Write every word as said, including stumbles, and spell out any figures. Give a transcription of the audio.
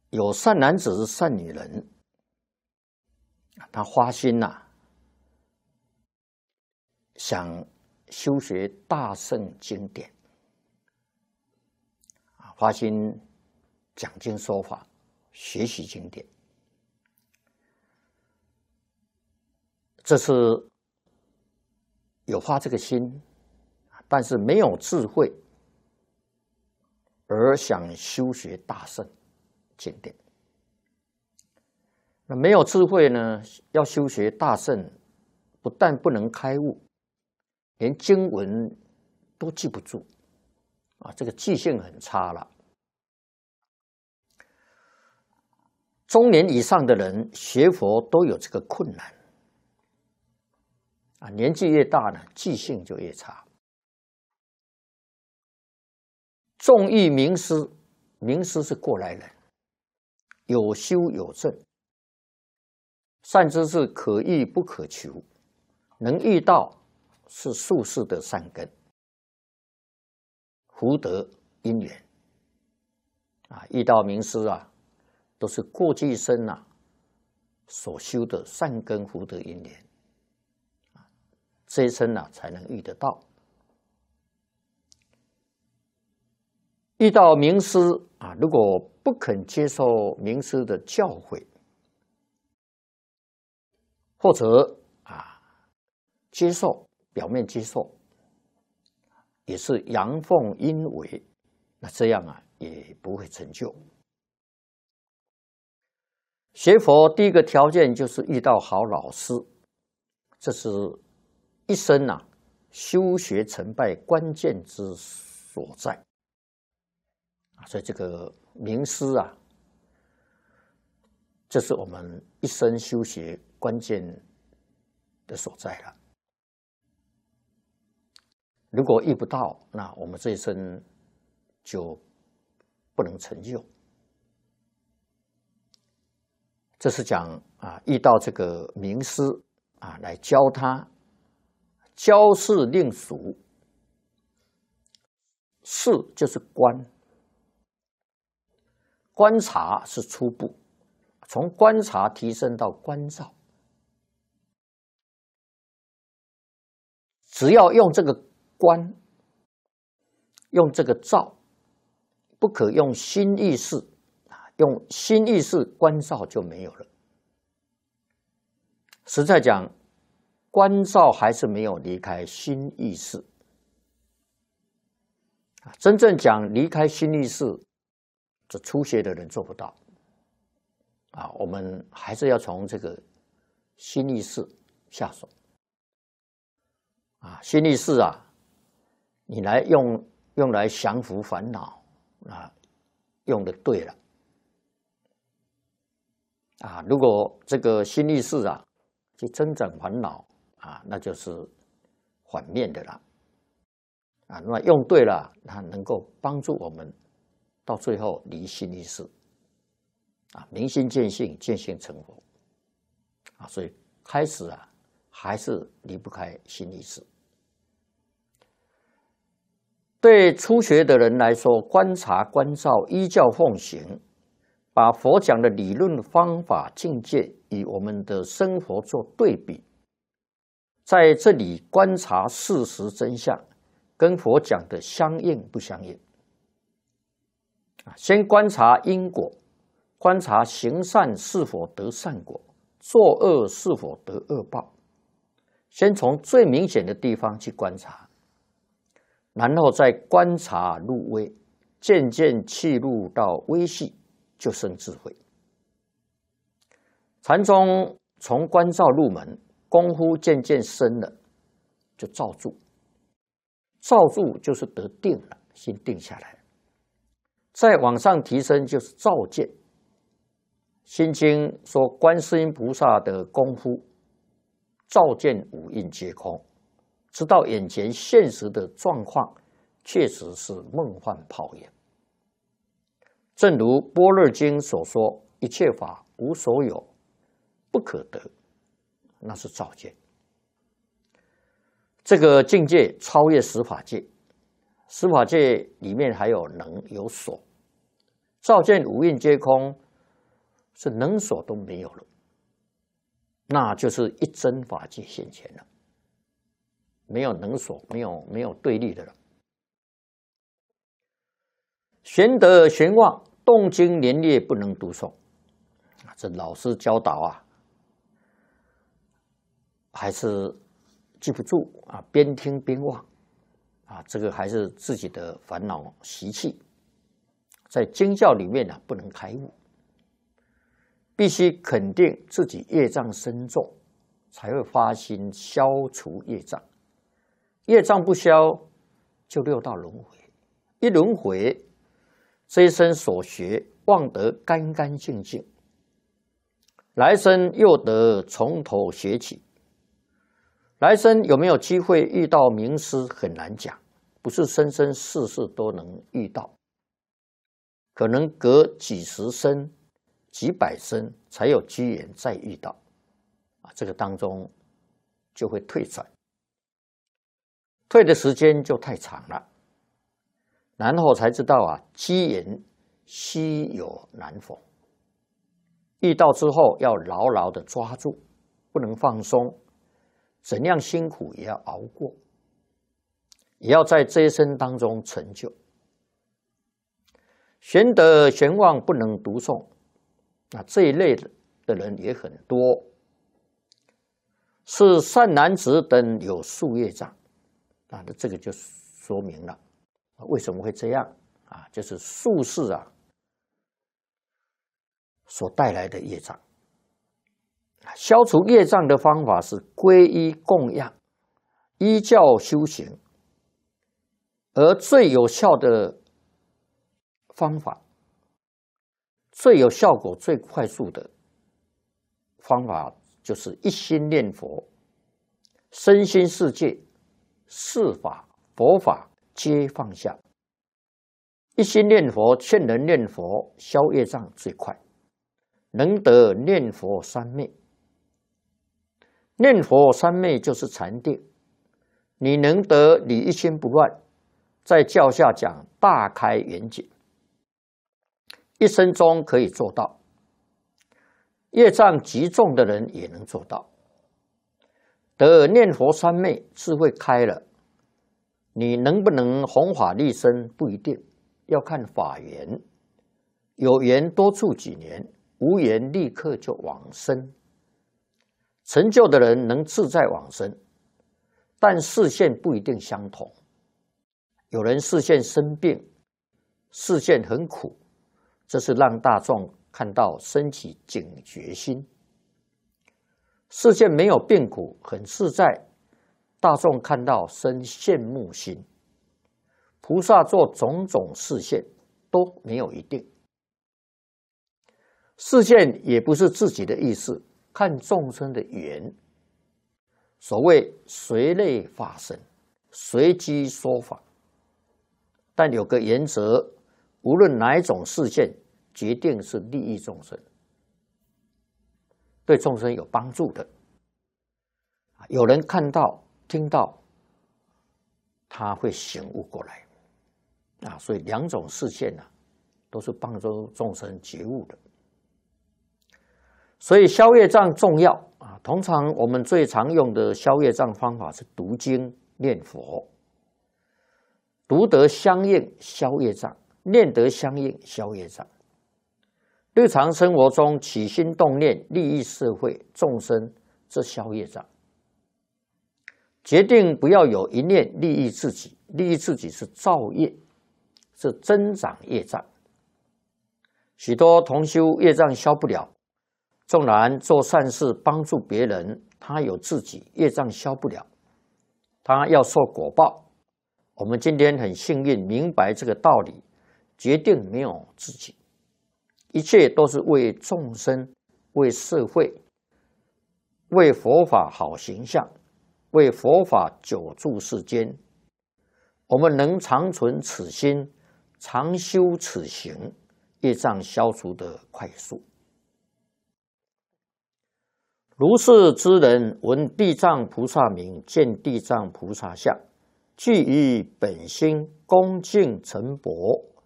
有善男子、善女人，他发心呐、啊，想修学大圣经典，啊，发心讲经说法，学习经典，这是有发这个心，但是没有智慧，而想修学大圣经典。那没有智慧呢？要修学大圣，不但不能开悟，连经文都记不住，啊，这个记性很差了。中年以上的人学佛都有这个困难，啊，年纪越大呢，记性就越差。重义明师，明师是过来人，有修有证，善知识可遇不可求，能遇到是宿世的善根、福德因缘啊，遇到明师啊，都是过去生啊所修的善根福德因缘啊，这一生啊才能遇得到。遇到明师啊，如果不肯接受明师的教诲，或者啊接受表面接受，也是阳奉阴违，那这样啊也不会成就。学佛第一个条件就是遇到好老师，这是一生啊修学成败关键之所在。所以这个名师啊，这是我们一生修学关键的所在了。如果遇不到，那我们这一生就不能成就。这是讲啊，遇到这个名师啊，来教他，教是令俗，是就是观。观察是初步，从观察提升到观照，只要用这个观，用这个照，不可用心意识，用心意识观照就没有了。实在讲，观照还是没有离开心意识。真正讲离开心意识，这初学的人做不到啊！我们还是要从这个心意识下手啊！心意识啊，你来用用来降服烦恼啊，用的对了啊！如果这个心意识啊去增长烦恼啊，那就是反面的了啊！那用对了，它能够帮助我们。到最后离心意识啊，明心见性，见性成佛啊，所以开始啊，还是离不开心意识。对初学的人来说，观察观照，依教奉行，把佛讲的理论方法境界与我们的生活做对比，在这里观察事实真相，跟佛讲的相应不相应。先观察因果，观察行善是否得善果，作恶是否得恶报。先从最明显的地方去观察，然后再观察入微，渐渐契入到微细，就生智慧。禅宗从观照入门，功夫渐渐深了，就照住，照住就是得定了，心定下来。再往上提升就是照见。心经说观世音菩萨的功夫，照见五蕴皆空，知道眼前现实的状况确实是梦幻泡影。正如般若经所说，一切法无所有，不可得，那是照见。这个境界超越十法界，十法界里面还有能有所。照见五蕴皆空， 是能所都没有了，那就是一真法界现前了，没有能所，没有没有对立的了。玄德玄望，动经连列不能读诵，这老师教导啊，还是记不住啊，边听边忘啊，这个还是自己的烦恼习气，在经教里面呢、啊、不能开悟。必须肯定自己业障深重，才会发心消除业障。业障不消，就六道轮回。一轮回，这一生所学忘得干干净净，来生又得从头学起。来生有没有机会遇到名师很难讲，不是生生世世都能遇到，可能隔几十生。几百生才有机缘再遇到，啊，这个当中就会退转，退的时间就太长了，然后才知道啊，机缘稀有难逢，遇到之后要牢牢的抓住，不能放松，怎样辛苦也要熬过，也要在这一生当中成就。玄德玄望不能读诵。那这一类的人也很多，是善男子等有宿业障啊，那这个就说明了为什么会这样啊，就是宿世啊所带来的业障。消除业障的方法是皈依供养，依教修行，而最有效的方法。最有效果、最快速的方法就是一心念佛，身心世界、事法、佛法皆放下。一心念佛，劝人念佛，消业障最快，能得念佛三昧。念佛三昧就是禅定，你能得你一心不乱，在教下讲大开圆解。一生中可以做到，业障极重的人也能做到。得念佛三昧，智慧开了，你能不能弘法利生不一定，要看法缘。有缘多住几年，无缘立刻就往生。成就的人能自在往生，但视线不一定相同。有人视线生病，视线很苦。这是让大众看到升起警觉心，世间没有病苦，很自在，大众看到生羡慕心。菩萨做种种示现都没有一定，示现也不是自己的意思，看众生的缘。所谓随类发生，随机说法，但有个原则。无论哪一种示现，决定是利益众生，对众生有帮助的。有人看到、听到，他会醒悟过来啊。所以两种示现啊，都是帮助众生觉悟的。所以消业障重要啊。通常我们最常用的消业障方法是读经、念佛，读得相应消业障。念得相应消业障。日常生活中起心动念利益社会众生，这消业障。决定不要有一念利益自己，利益自己是造业，是增长业障。许多同修业障消不了，纵然做善事帮助别人，他有自己业障消不了，他要受果报。我们今天很幸运明白这个道理，决定没有自己，一切都是为众生、为社会、为佛法好形象、为佛法久住世间。我们能常存此心，常修此行，业障消除得快速。如是之人，闻地藏菩萨名，见地藏菩萨相，具以本心恭敬诚薄，